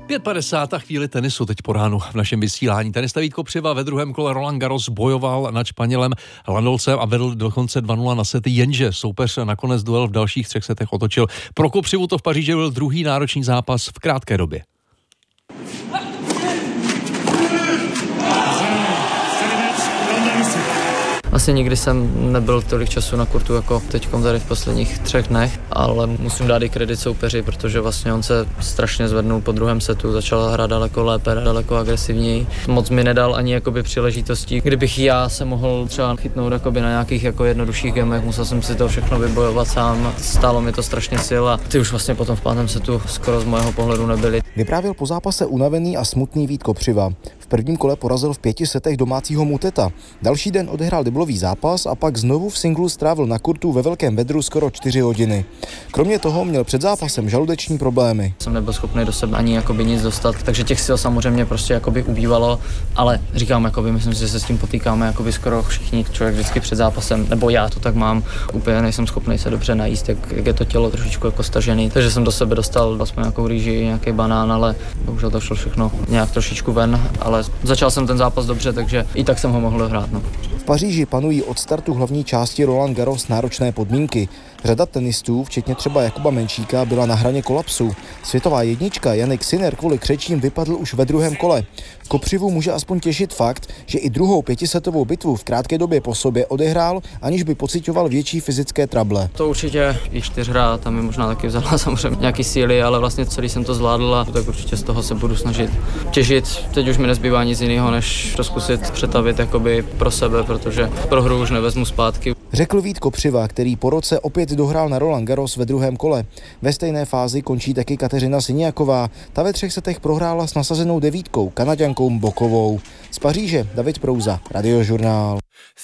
5:50 a chvíli tenisu teď po ránu v našem vysílání. Tenista Vít Kopřiva ve druhém kole Roland Garros bojoval nad Španělem Landolcem a vedl dokonce 2-0 na sety, jenže soupeř nakonec duel v dalších 3 setech otočil. Pro Kopřivu to v Paříži byl druhý náročný zápas v krátké době. Asi nikdy jsem nebyl tolik času na kurtu jako teďkom tady v posledních 3 dnech, ale musím dát i kredit soupeři, protože vlastně on se strašně zvednul po druhém setu, začal hrát daleko lépe, daleko agresivněji. Moc mi nedal ani jakoby příležitostí. Kdybych já se mohl třeba chytnout jakoby na nějakých jako jednodušších gemech, musel jsem si to všechno vybojovat sám. Stálo mi to strašně sil a ty už vlastně potom v 5. setu skoro z mého pohledu nebyly. Vyprávěl po zápase unavený a smutný Vít Kopřiva. V prvním kole porazil v 5 setech domácího Muteta. Další den odehrál deblový zápas a pak znovu v singlu strávil na kurtu ve velkém vedru skoro 4 hodiny. Kromě toho měl před zápasem žaludeční problémy. Jsem nebyl schopný do sebe ani jakoby nic dostat, takže těch sil samozřejmě prostě jakoby ubývalo, ale říkám, jakoby, myslím si, že se s tím potýkáme jakoby skoro všichni, člověk vždycky před zápasem, nebo já to tak mám, úplně nejsem schopný se dobře najíst, jak je to tělo trošičku jako stažený, takže jsem do sebe dostal aspoň nějakou rýži, nějaký banán, ale bohužel to šlo všechno nějak trošičku ven, ale začal jsem ten zápas dobře, takže i tak jsem ho mohl hrát. No. V Paříži panují od startu hlavní části Roland Garros náročné podmínky. Řada tenistů, včetně třeba Jakuba Menšíka, byla na hraně kolapsu. Světová jednička Jannik Sinner kvůli křečím vypadl už ve druhém kole. Kopřivu může aspoň těšit fakt, že i druhou 5setovou bitvu v krátké době po sobě odehrál, aniž by pociťoval větší fyzické trable. To určitě i 4hra, tam mi možná taky vzala samozřejmě nějaký síly, ale vlastně celý jsem to zvládl a tak určitě z toho se budu snažit těžit. Teď už mi nezbývá nic jiného, než to zkusit přetavit jakoby pro sebe, protože pro hru už nevezmu zpátky. Řekl Vít Kopřiva, který po roce opět dohrál na Roland Garros ve druhém kole. Ve stejné fázi končí taky Kateřina Siniaková. Ta ve 3 setech prohrála s nasazenou 9, Kanaďankou Bokovou. Z Paříže David Prouza, Radiožurnál.